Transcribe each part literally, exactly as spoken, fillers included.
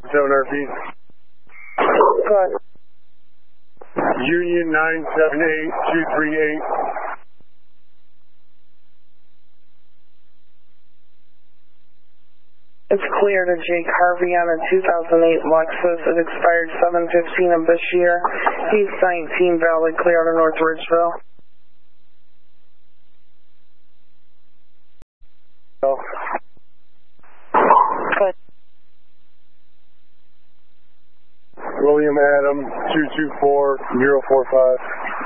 seven R P. Good. Union nine seven eight two three eight. It's clear to Jake Harvey on a two thousand eight Lexus. It expired seven fifteen of this year. He's nineteen, valid, clear to North Ridgeville. Oh. Good. William Adam two two four zero four five.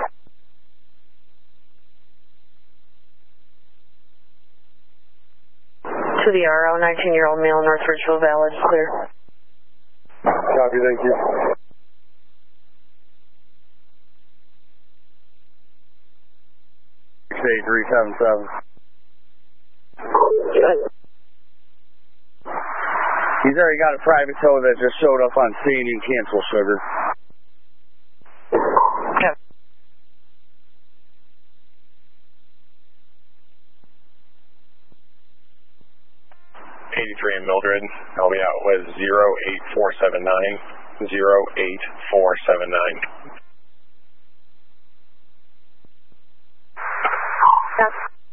To the R O, nineteen-year-old male, North Ridgeville, valid, clear. Copy, thank you. six eight three seven seven. Good. He's already got a private tow that just showed up on scene in Cancel Sugar. Yep. eighty-three in Mildred. I'll be out with zero eight four seven nine. zero eight four seven nine. Yep.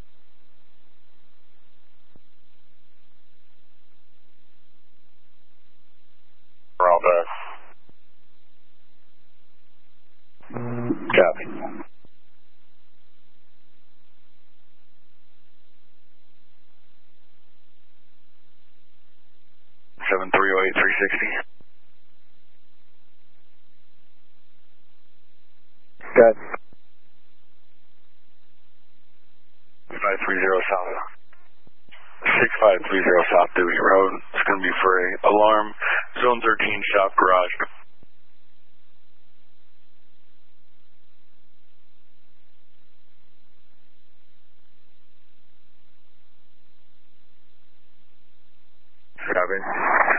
Bravo. Copy. seven three zero eight three sixty. Good. five three zero South. six five three zero South Dewey Road. It's going to be for a alarm. Zone thirteen shop garage. Copy.